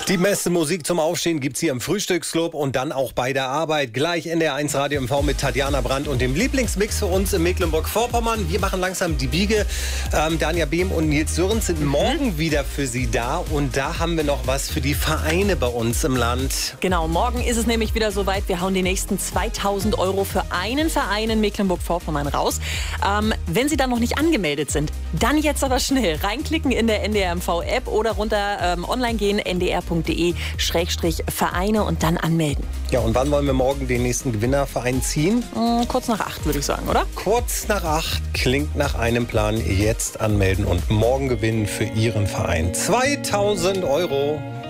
Die beste Musik zum Aufstehen gibt's hier im Frühstücksclub und dann auch bei der Arbeit. Gleich NDR1 Radio MV mit Tatjana Brandt und dem Lieblingsmix für uns in Mecklenburg-Vorpommern. Wir machen langsam die Biege. Danja Behm und Nils Sörens sind morgen wieder für Sie da. Und da haben wir noch was für die Vereine bei uns im Land. Genau, morgen ist es nämlich wieder soweit. Wir hauen die nächsten 2.000 € für einen Verein in Mecklenburg-Vorpommern raus. Wenn Sie dann noch nicht angemeldet sind, dann jetzt aber schnell reinklicken in der NDR-MV-App oder runter online gehen, ndr.de/Vereine und dann anmelden. Ja, und wann wollen wir morgen den nächsten Gewinnerverein ziehen? Kurz nach 8, würde ich sagen, oder? Kurz nach 8 klingt nach einem Plan. Jetzt anmelden und morgen gewinnen für Ihren Verein 2.000 €.